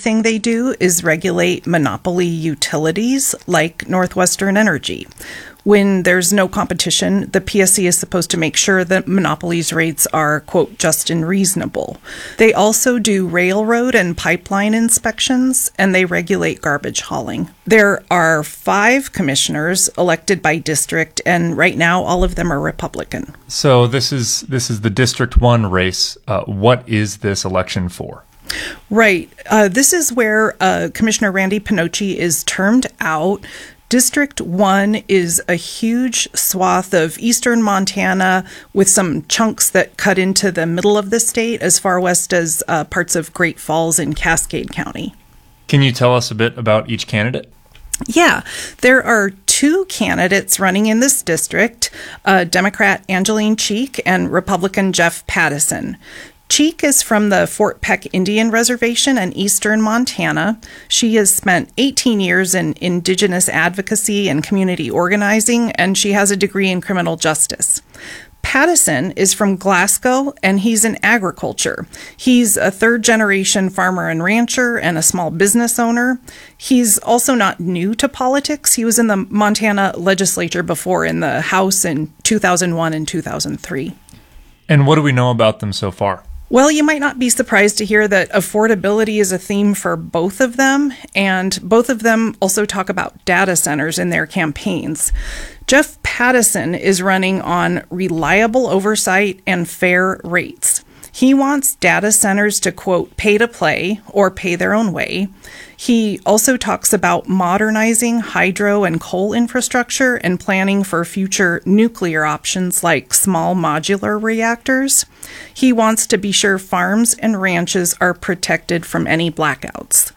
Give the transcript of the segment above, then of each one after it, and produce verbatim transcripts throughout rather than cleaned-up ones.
thing they do is regulate monopoly utilities like Northwestern Energy. When there's no competition, the P S C is supposed to make sure that monopolies' rates are, quote, just and reasonable. They also do railroad and pipeline inspections, and they regulate garbage hauling. There are five commissioners elected by district, and right now all of them are Republican. So this is this is the District one race. Uh, what is this election for? Right. Uh, this is where uh, Commissioner Randy Pinocci is termed out. District one is a huge swath of eastern Montana with some chunks that cut into the middle of the state as far west as uh, parts of Great Falls and Cascade County. Can you tell us a bit about each candidate? Yeah, there are two candidates running in this district, uh, Democrat Angeline Cheek and Republican Jeff Pattison. Cheek is from the Fort Peck Indian Reservation in eastern Montana. She has spent eighteen years in indigenous advocacy and community organizing, and she has a degree in criminal justice. Pattison is from Glasgow, and he's in agriculture. He's a third-generation farmer and rancher and a small business owner. He's also not new to politics. He was in the Montana legislature before in the House in two thousand one and two thousand three. And what do we know about them so far? Well, you might not be surprised to hear that affordability is a theme for both of them, and both of them also talk about data centers in their campaigns. Jeff Pattison is running on reliable oversight and fair rates. He wants data centers to, quote, pay to play or pay their own way. He also talks about modernizing hydro and coal infrastructure and planning for future nuclear options like small modular reactors. He wants to be sure farms and ranches are protected from any blackouts.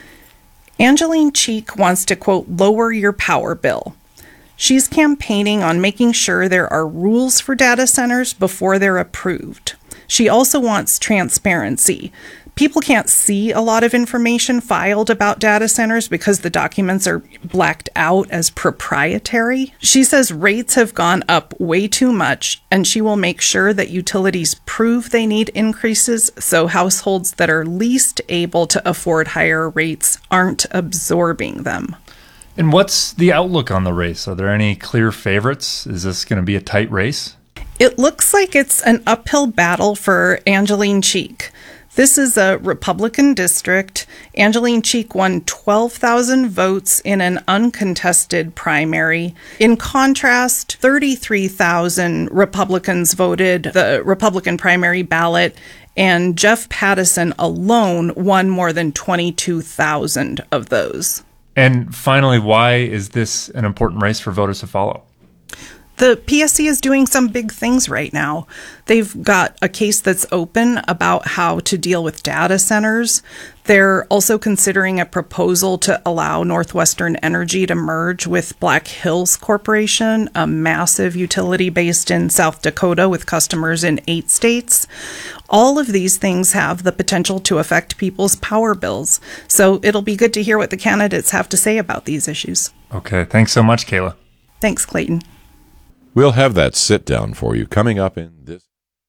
Angeline Cheek wants to, quote, lower your power bill. She's campaigning on making sure there are rules for data centers before they're approved. She also wants transparency. People can't see a lot of information filed about data centers because the documents are blacked out as proprietary. She says rates have gone up way too much, and she will make sure that utilities prove they need increases so households that are least able to afford higher rates aren't absorbing them. And what's the outlook on the race? Are there any clear favorites? Is this going to be a tight race? It looks like it's an uphill battle for Angeline Cheek. This is a Republican district. Angeline Cheek won twelve thousand votes in an uncontested primary. In contrast, thirty-three thousand Republicans voted the Republican primary ballot, and Jeff Pattison alone won more than twenty-two thousand of those. And finally, why is this an important race for voters to follow? The P S C is doing some big things right now. They've got a case that's open about how to deal with data centers. They're also considering a proposal to allow Northwestern Energy to merge with Black Hills Corporation, a massive utility based in South Dakota with customers in eight states. All of these things have the potential to affect people's power bills. So it'll be good to hear what the candidates have to say about these issues. Okay, thanks so much, Kayla. Thanks, Clayton. We'll have that sit down for you coming up in this.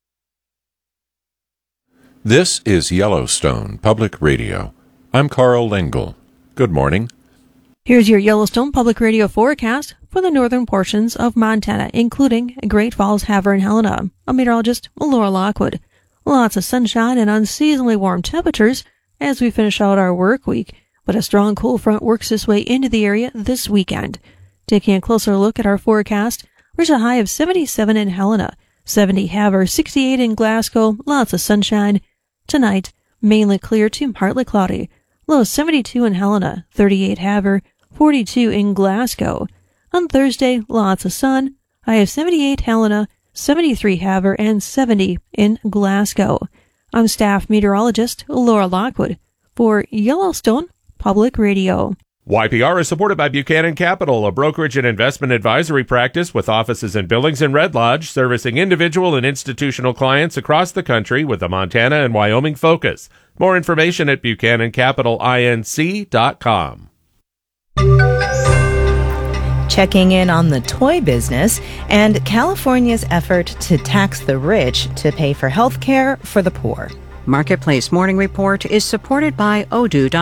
This is Yellowstone Public Radio. I'm Carl Lingle. Good morning. Here's your Yellowstone Public Radio forecast for the northern portions of Montana, including Great Falls, Havre, and Helena. I'm meteorologist Laura Lockwood. Lots of sunshine and unseasonably warm temperatures as we finish out our work week, but a strong cool front works its way into the area this weekend. Taking a closer look at our forecast, reach a high of seventy-seven in Helena, seventy Havre, sixty-eight in Glasgow, lots of sunshine. Tonight, mainly clear to partly cloudy, low seventy-two in Helena, thirty-eight Havre, forty-two in Glasgow. On Thursday, lots of sun, high of seventy-eight Helena, seventy-three Havre, and seventy in Glasgow. I'm staff meteorologist Laura Lockwood for Yellowstone Public Radio. Y P R is supported by Buchanan Capital, a brokerage and investment advisory practice with offices in Billings and Red Lodge, servicing individual and institutional clients across the country with a Montana and Wyoming focus. More information at buchanan capital inc dot com. Checking in on the toy business and California's effort to tax the rich to pay for health care for the poor. Marketplace Morning Report is supported by Odoo.